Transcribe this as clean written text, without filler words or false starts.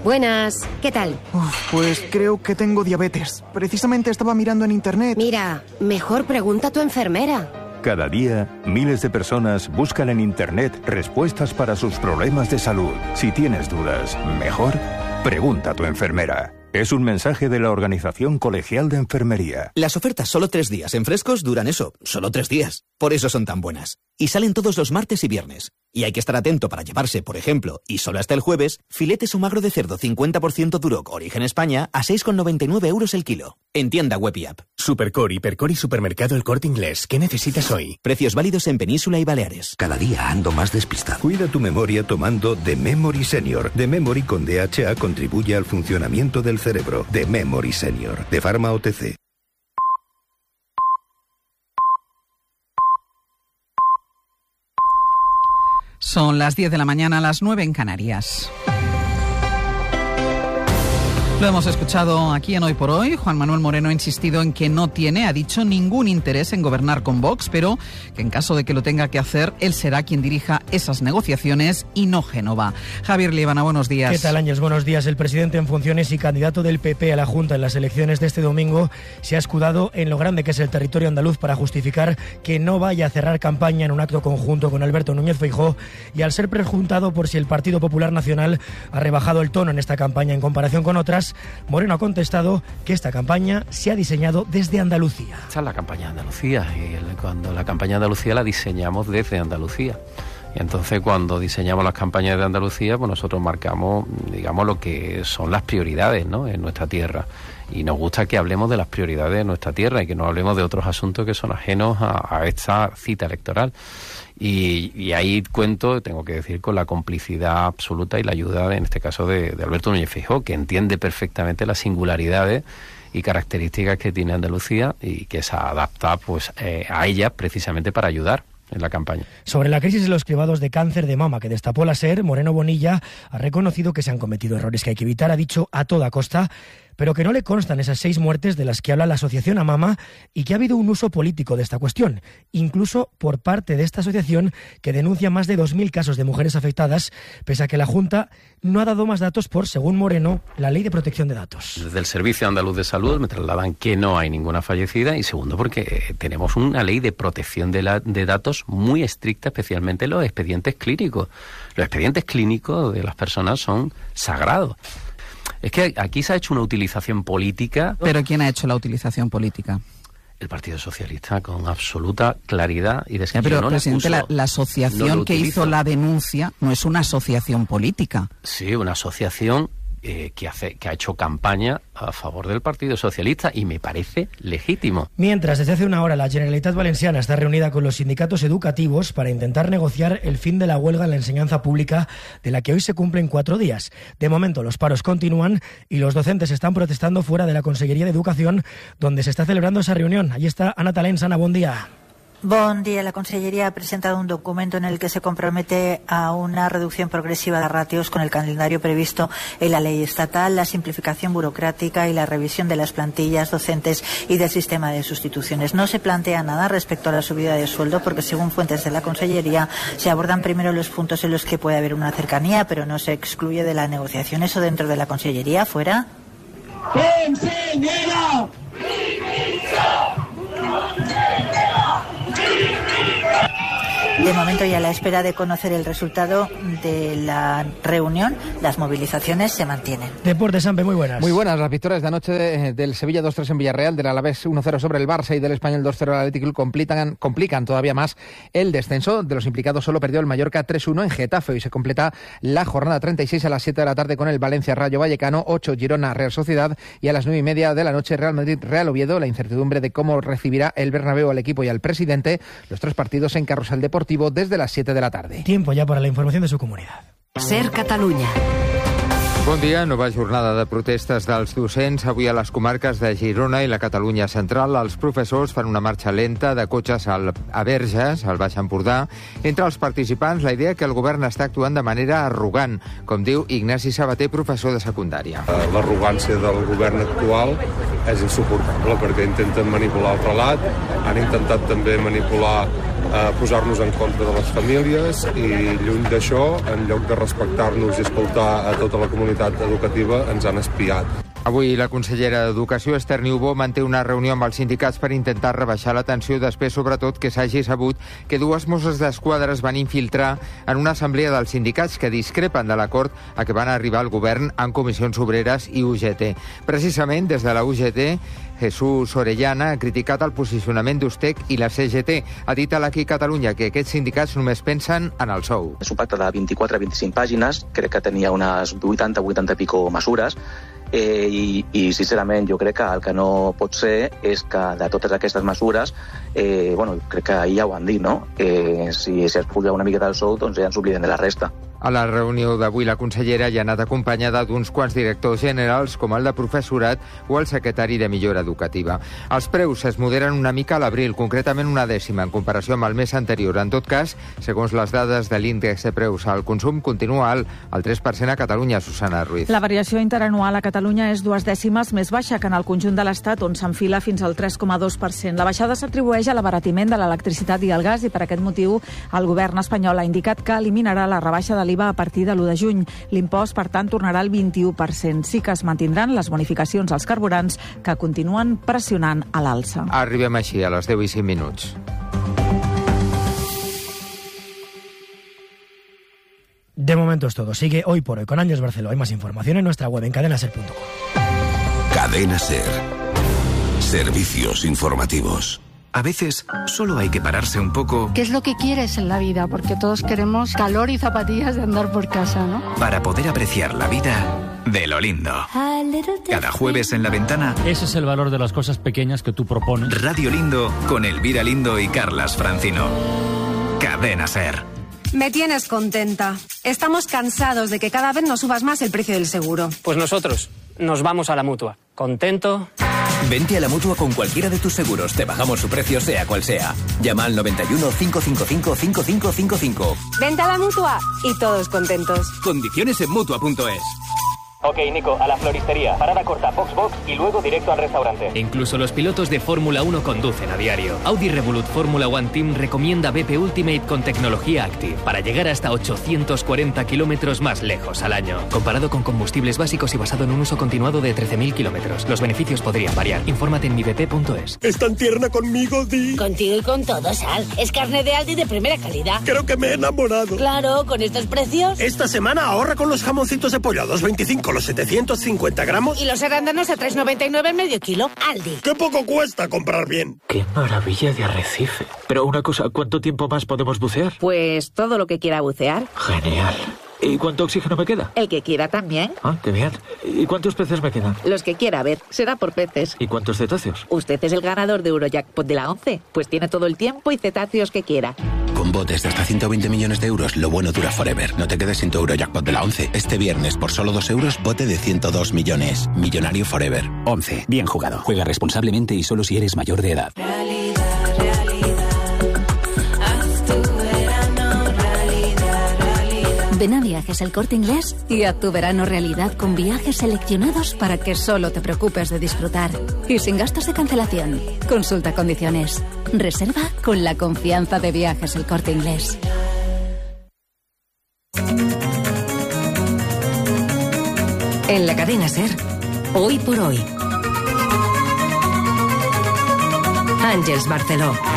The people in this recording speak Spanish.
Buenas, ¿qué tal? Pues creo que tengo diabetes. Precisamente estaba mirando en internet. Mira, mejor pregunta a tu enfermera. Cada día, miles de personas buscan en internet respuestas para sus problemas de salud. Si tienes dudas, mejor pregunta a tu enfermera. Es un mensaje de la Organización Colegial de Enfermería. Las ofertas solo 3 días en Frescos duran eso, solo 3 días. Por eso son tan buenas. Y salen todos los martes y viernes. Y hay que estar atento para llevarse, por ejemplo, y solo hasta el jueves, filete su magro de cerdo 50% Duroc Origen España a 6,99 € el kilo. En tienda web y app. Supercore, Hipercore y Supermercado El Corte Inglés. ¿Qué necesitas hoy? Precios válidos en Península y Baleares. Cada día ando más despistado. Cuida tu memoria tomando The Memory Senior. The Memory con DHA contribuye al funcionamiento del cerebro. The Memory Senior. De Pharma OTC. Son las 10 de la mañana, las 9 en Canarias. Lo hemos escuchado aquí en Hoy por Hoy. Juan Manuel Moreno ha insistido en que no tiene, ha dicho, ningún interés en gobernar con Vox, pero que en caso de que lo tenga que hacer, él será quien dirija esas negociaciones y no Génova. Javier Líbana, buenos días. ¿Qué tal, Ángels? Buenos días. El presidente en funciones y candidato del PP a la Junta en las elecciones de este domingo se ha escudado en lo grande que es el territorio andaluz para justificar que no vaya a cerrar campaña en un acto conjunto con Alberto Núñez Feijóo, y al ser preguntado por si el Partido Popular Nacional ha rebajado el tono en esta campaña en comparación con otras, Moreno ha contestado que esta campaña se ha diseñado desde Andalucía. Esta es la campaña de Andalucía, y cuando la campaña de Andalucía la diseñamos desde Andalucía. Y entonces cuando diseñamos las campañas de Andalucía, pues nosotros marcamos, digamos, lo que son las prioridades, ¿no?, en nuestra tierra. Y nos gusta que hablemos de las prioridades de nuestra tierra y que no hablemos de otros asuntos que son ajenos a esta cita electoral. Y ahí cuento, tengo que decir, con la complicidad absoluta y la ayuda, en este caso, de Alberto Núñez Feijóo, que entiende perfectamente las singularidades y características que tiene Andalucía y que se adapta pues a ella precisamente para ayudar en la campaña. Sobre la crisis de los cribados de cáncer de mama que destapó la SER, Moreno Bonilla ha reconocido que se han cometido errores que hay que evitar, ha dicho, a toda costa, pero que no le constan esas 6 muertes de las que habla la asociación AMAMA y que ha habido un uso político de esta cuestión, incluso por parte de esta asociación, que denuncia más de 2.000 casos de mujeres afectadas, pese a que la Junta no ha dado más datos por, según Moreno, la Ley de Protección de Datos. Desde el Servicio Andaluz de Salud me trasladan que no hay ninguna fallecida, y segundo, porque tenemos una ley de protección de datos muy estricta, especialmente los expedientes clínicos. Los expedientes clínicos de las personas son sagrados. Es que aquí se ha hecho una utilización política. ¿Pero quién ha hecho la utilización política? El Partido Socialista, con absoluta claridad y descripción. Pero, no presidente, la asociación que hizo la denuncia no es una asociación política. Sí, una asociación que ha hecho campaña a favor del Partido Socialista, y me parece legítimo. Mientras, desde hace una hora, la Generalitat Valenciana está reunida con los sindicatos educativos para intentar negociar el fin de la huelga en la enseñanza pública, de la que hoy se cumplen 4 días. De momento, los paros continúan y los docentes están protestando fuera de la Consellería de Educación, donde se está celebrando esa reunión. Allí está Ana Talens. Ana, buen día. Bon día. La Consellería ha presentado un documento en el que se compromete a una reducción progresiva de ratios con el calendario previsto en la ley estatal, la simplificación burocrática y la revisión de las plantillas docentes y del sistema de sustituciones. No se plantea nada respecto a la subida de sueldo porque, según fuentes de la Consellería, se abordan primero los puntos en los que puede haber una cercanía, pero no se excluye de la negociación. ¿Eso dentro de la Consellería? ¿Fuera? De momento, y a la espera de conocer el resultado de la reunión, las movilizaciones se mantienen. Deportes, Sampe, muy buenas. Muy buenas. Las victorias de anoche del Sevilla 2-3 en Villarreal, del Alavés 1-0 sobre el Barça y del Español 2-0 al Athletic Club complican todavía más el descenso. De los implicados solo perdió el Mallorca 3-1 en Getafe. Hoy se completa la jornada 36 a las 7 de la tarde con el Valencia Rayo Vallecano, 8 Girona Real Sociedad y a las 9:30 de la noche Real Madrid Real Oviedo. La incertidumbre de cómo recibirá el Bernabéu al equipo y al presidente. Los 3 partidos en Carrusel Deportivo desde las 7 de la tarde. Tiempo ya para la información de su comunidad. Ser Catalunya. Bon dia. Nova jornada de protestes dels docents. Avui a les comarques de Girona i la Catalunya central, els professors fan una marxa lenta de cotxes a Verges, al Baix Empordà. Entre els participants, la idea que el govern està actuant de manera arrogant, com diu Ignasi Sabater, professor de secundària. L'arrogància del govern actual és insuportable perquè intenten manipular el relat, han intentat també manipular posar-nos en contra de les famílies i lluny d'això, en lloc de respectar-nos i escoltar a tota la comunitat educativa, ens han espiat. Avui la consellera d'Educació, Esther Niubó, manté una reunió amb els sindicats per intentar rebaixar la tensió després, sobretot, que s'hagi sabut que 2 Mossos d'Esquadra es van infiltrar en una assemblea dels sindicats que discrepen de l'acord a què van arribar al govern en Comissions Obreres i UGT. Precisament, des de la UGT, Jesús Orellana ha criticat el posicionament d'Ustec i la CGT. Ha dit a l'Aquí Catalunya que aquests sindicats només pensen en el sou. És un pacte de 24-25 pàgines, crec que tenia unes 80 i pico mesures, i sincerament jo crec que el que no pot ser és que de totes aquestes mesures, crec que ahir ja ho han dit, no? Si es puja una miqueta del sou, doncs ja ens oblidem de la resta. A la reunió d'avui la consellera ja ha anat acompanyada d'uns quants directors generals com el de professorat o el secretari de Millora Educativa. Els preus es moderen una mica a l'abril, concretament 1/10 en comparació amb el mes anterior. En tot cas, segons les dades de l'índex de preus al consum, continua alt, el 3% a Catalunya, Susana Ruiz. La variació interanual a Catalunya és 0,2 més baixa que en el conjunt de l'Estat, on s'enfila fins al 3,2%. La baixada s'atribueix a l'abaratiment de l'electricitat i el gas i per aquest motiu el govern espanyol ha indicat que eliminarà la rebaixa de l'IVA a partir de l'1 de juny. L'impost, per tant, tornarà al 21%. Sí que es mantindran les bonificacions als carburants que continuen pressionant a l'alça. Arribem així a les 10:05. De momento es todo. Sigue Hoy por Hoy con Ángeles Barceló. Hay más información en nuestra web en cadenaser.com. Cadena Ser. Servicios informativos. A veces solo hay que pararse un poco. ¿Qué es lo que quieres en la vida? Porque todos queremos calor y zapatillas de andar por casa, ¿no? Para poder apreciar la vida de lo lindo. Cada jueves en La Ventana. Ese es el valor de las cosas pequeñas que tú propones. Radio Lindo con Elvira Lindo y Carlas Francino. Cadena Ser. Me tienes contenta. Estamos cansados de que cada vez nos subas más el precio del seguro. Pues nosotros nos vamos a la Mutua. ¿Contento? Vente a la Mutua con cualquiera de tus seguros. Te bajamos su precio, sea cual sea. Llama al 91 555 5555. Vente a la Mutua y todos contentos. Condiciones en Mutua.es. Ok, Nico, a la floristería. Parada corta, box y luego directo al restaurante. Incluso los pilotos de Fórmula 1 conducen a diario. Audi Revolut Fórmula 1 Team recomienda BP Ultimate con tecnología Active para llegar hasta 840 kilómetros más lejos al año. Comparado con combustibles básicos y basado en un uso continuado de 13.000 kilómetros. Los beneficios podrían variar. Infórmate en mibp.es. ¿Es tan tierna conmigo, Di? Contigo y con todo, Sal. Es carne de Aldi de primera calidad. Creo que me he enamorado. Claro, con estos precios. Esta semana ahorra con los jamoncitos de pollo a 2,25 los 750 gramos. Y los arándanos a 3,99 el medio kilo. Aldi. ¡Qué poco cuesta comprar bien! ¡Qué maravilla de arrecife! Pero una cosa, ¿cuánto tiempo más podemos bucear? Pues todo lo que quiera bucear. Genial. ¿Y cuánto oxígeno me queda? El que quiera también. Ah, qué bien. ¿Y cuántos peces me quedan? Los que quiera ver. Será por peces. ¿Y cuántos cetáceos? Usted es el ganador de Eurojackpot de la 11. Pues tiene todo el tiempo y cetáceos que quiera. Con botes de hasta 120 millones de euros, lo bueno dura forever. No te quedes sin tu Eurojackpot de la 11. Este viernes, por solo 2 euros, bote de 102 millones. Millonario forever. 11. Bien jugado. Juega responsablemente y solo si eres mayor de edad. Ven a Viajes El Corte Inglés y haz tu verano realidad con viajes seleccionados para que solo te preocupes de disfrutar. Y sin gastos de cancelación. Consulta condiciones. Reserva con la confianza de Viajes El Corte Inglés. En la cadena SER, Hoy por Hoy. Ángeles Barceló.